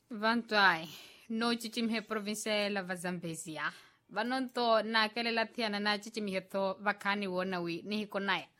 Vantuai, no chichimhe provincial va Zambezia. Vanonto na kelela thiana na chichimhe to vakani wonawi ni hikonaya.